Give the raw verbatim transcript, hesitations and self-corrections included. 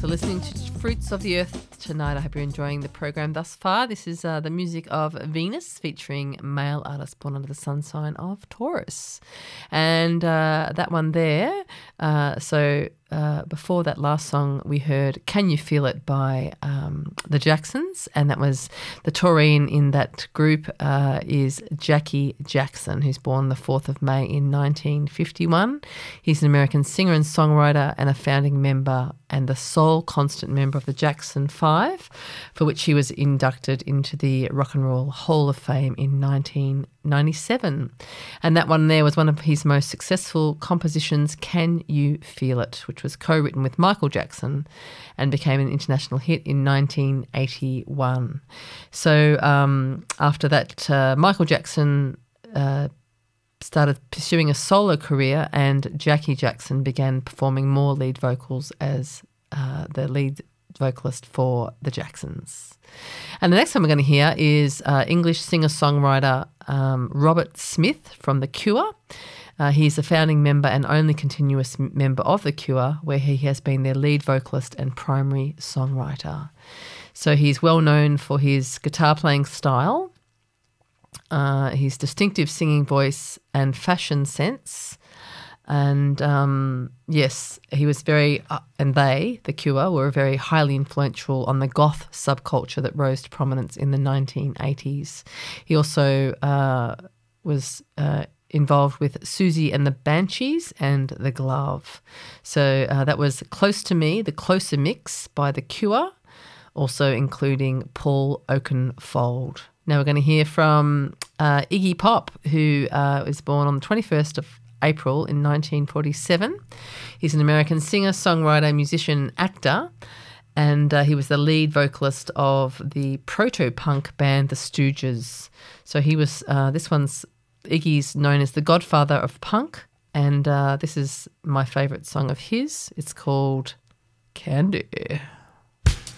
for listening to Fruits of the Earth tonight. I hope you're enjoying the program thus far. This is uh, the music of Venus featuring male artist born under the sun sign of Taurus. And uh, that one there, uh, so uh, before that last song we heard Can You Feel It by um, the Jacksons, and that was the Taurine in that group uh, is Jackie Jackson, who's born the fourth of May in nineteen fifty-one. He's an American singer and songwriter and a founding member and the sole constant member of the Jackson Five, for which he was inducted into the Rock and Roll Hall of Fame in nineteen ninety-seven. And that one there was one of his most successful compositions, Can You Feel It, which was co-written with Michael Jackson and became an international hit in nineteen eighty-one. So um, after that, uh, Michael Jackson uh, started pursuing a solo career, and Jackie Jackson began performing more lead vocals as uh, the lead vocalist for the Jacksons. And the next one we're going to hear is uh, English singer-songwriter um, Robert Smith from The Cure. Uh, he's a founding member and only continuous m- member of The Cure, where he has been their lead vocalist and primary songwriter. So he's well known for his guitar-playing style, uh, his distinctive singing voice and fashion sense. And um, yes, he was very, uh, and they, The Cure, were very highly influential on the goth subculture that rose to prominence in the nineteen eighties. He also uh, was uh, involved with Susie and the Banshees and The Glove. So uh, that was Close to Me, the Closer Mix by The Cure, also including Paul Oakenfold. Now we're going to hear from uh, Iggy Pop, who uh, was born on the twenty-first of April in nineteen forty-seven. He's an American singer, songwriter, musician, actor, and uh, he was the lead vocalist of the proto-punk band The Stooges. So he was, uh, this one's, Iggy's known as the godfather of punk, and uh, this is my favourite song of his. It's called Candy.